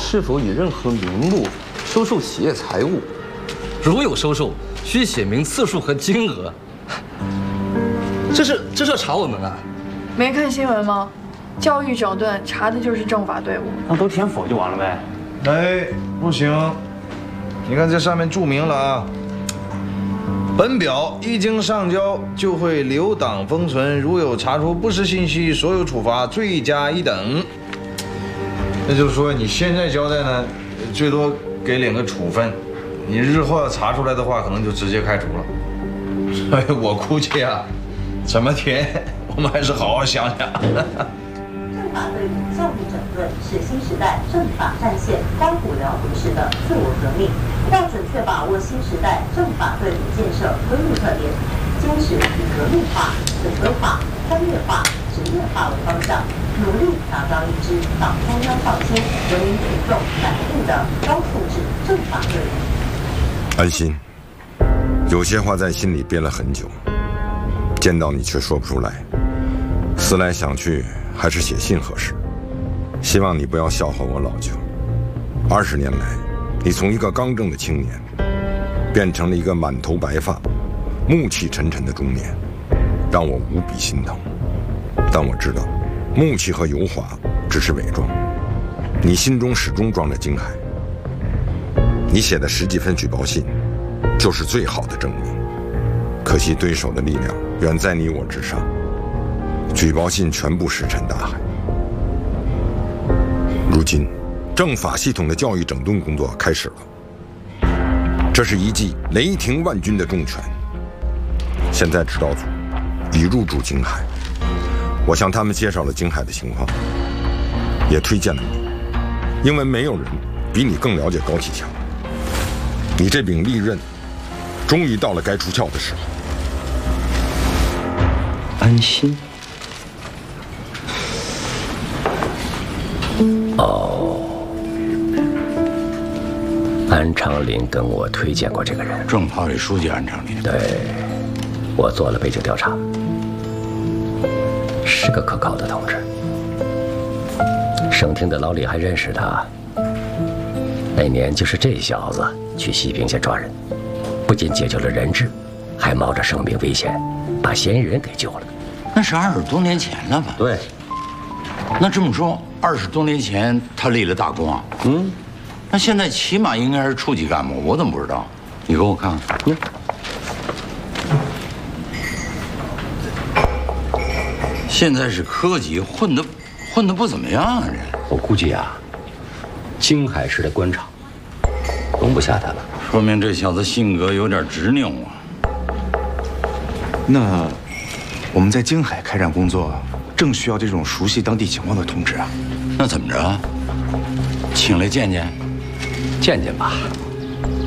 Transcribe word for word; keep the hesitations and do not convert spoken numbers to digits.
是否以任何名目收受企业财物，如有收受，需写明次数和金额。这是这是要查我们啊？ 没看新闻吗？教育整顿查的就是政法队伍。 那都填否就完了呗？ 哎，不行，你看这上面注明了啊。 本表一经上交，就会留档封存，如有查出不实信息，所有处罚罪加一等。那就是说，你现在交代呢，最多给两个处分，你日后要查出来的话，可能就直接开除了。所以我估计啊，怎么填，我们还是好好想想。 政法队伍教育整顿是新时代政法战线干部疗毒式的自我革命。 要准确把握新时代政法队伍建设规律特点，坚持以革命化、整顿化、专业化、职业化为方向，努力打造一支党中央放心、人民群众满意的高素质政法队伍。 安心，有些话在心里憋了很久，见到你却说不出来，思来想去，还是写信合适。希望你不要笑话我老舅，二十年来。 你从一个刚正的青年，变成了一个满头白发、暮气沉沉的中年，让我无比心疼。但我知道，暮气和油滑只是伪装，你心中始终装着惊骇。你写的十几份举报信，就是最好的证明。可惜对手的力量远在你我之上，举报信全部石沉大海。如今。 政法系统的教育整顿工作开始了，这是一记雷霆万钧的重拳。现在指导组已入驻京海，我向他们介绍了京海的情况，也推荐了你，因为没有人比你更了解高启强。你这柄利刃，终于到了该出鞘的时候。 安心。 哦。 安长林跟我推荐过这个人， 政法委书记安长林。 对，我做了背景调查，是个可靠的同志。省厅的老李还认识他。那年就是这小子去西平县抓人，不仅解救了人质，还冒着生命危险把嫌疑人给救了。 那是二十多年前了吧？ 对。 那这么说，二十多年前他立了大功啊？嗯。 那现在起码应该是处级干部，我怎么不知道？你给我看看。嗯，现在是科级，混的混的不怎么样啊！这我估计啊，京海市的官场容不下他了。 说明这小子性格有点执拗啊。 那我们在京海开展工作，正需要这种熟悉当地情况的同志啊。 那怎么着？请来见见。 见见吧，